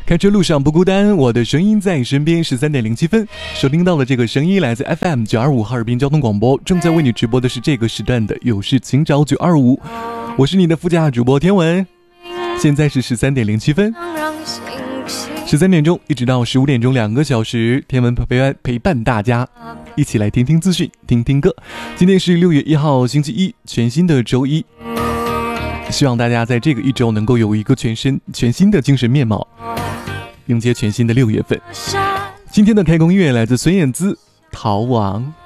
开车路上不孤单，我的声音在身边。13:07，收听到的这个声音来自 FM925哈尔滨交通广播，正在为你直播的是这个时段的有事请找925，我是你的副驾主播天文。现在是13:07。13点钟一直到15点钟2个小时，天文陪伴大家一起来听听资讯，听听歌。今天是6月1号星期一，全新的周一，希望大家在这个一周能够有一个全新的精神面貌，迎接全新的6月份。今天的开工音乐来自孙燕姿《逃亡》。